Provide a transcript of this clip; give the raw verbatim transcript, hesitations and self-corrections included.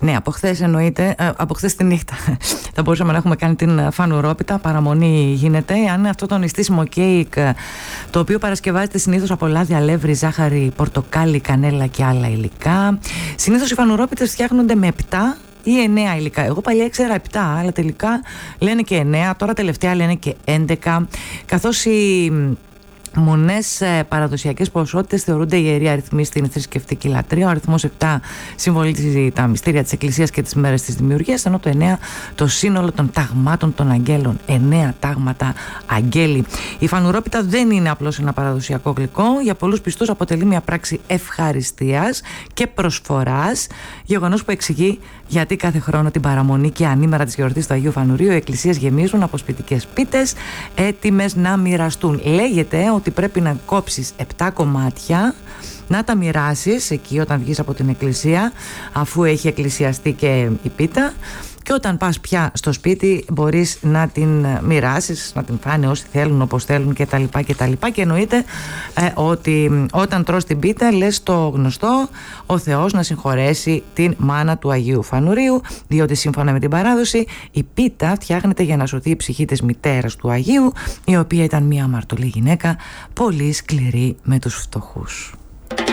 Ναι, από χθες εννοείται, από χθες τη νύχτα θα μπορούσαμε να έχουμε κάνει την φανουρόπιτα. Παραμονή γίνεται. Αν αυτό το νηστίσιμο κέικ, το οποίο παρασκευάζεται συνήθως από λάδι, αλεύρι, ζάχαρη, πορτοκάλι, κανέλα και άλλα υλικά. Συνήθως οι φανουρόπιτες φτιάχνονται με επτά ή εννέα υλικά. Εγώ παλιά ήξερα επτά, αλλά τελικά λένε και εννέα. Τώρα τελευταία λένε και έντεκα. Καθώς οι μονές παραδοσιακές ποσότητες θεωρούνται ιεροί αριθμοί στην θρησκευτική λατρεία. Ο αριθμός επτά συμβολίζει τα μυστήρια της Εκκλησίας και τις μέρες της δημιουργίας, ενώ το εννέα το σύνολο των ταγμάτων των αγγέλων. εννέα τάγματα αγγέλοι. Η φανουρόπιτα δεν είναι απλώς ένα παραδοσιακό γλυκό. Για πολλούς πιστούς αποτελεί μια πράξη ευχαριστίας και προσφοράς, γεγονός που εξηγεί γιατί κάθε χρόνο την παραμονή και ανήμερα της γιορτής του Αγίου Φανουρίου οι εκκλησίες γεμίζουν από σπιτικές πίτες έτοιμες να μοιραστούν. Λέγεται ότι πρέπει να κόψεις επτά κομμάτια, να τα μοιράσεις εκεί όταν βγεις από την εκκλησία, αφού έχει εκκλησιαστεί και η πίτα, και όταν πας πια στο σπίτι μπορείς να την μοιράσεις, να την φάνε όσοι θέλουν, όπως θέλουν κτλ. κτλ. Και εννοείται ε, ότι όταν τρως την πίτα λες το γνωστό, ο Θεός να συγχωρέσει την μάνα του Αγίου Φανουρίου, διότι σύμφωνα με την παράδοση η πίτα φτιάχνεται για να σωθεί η ψυχή της μητέρας του Αγίου, η οποία ήταν μια αμαρτωλή γυναίκα, πολύ σκληρή με τους φτωχούς.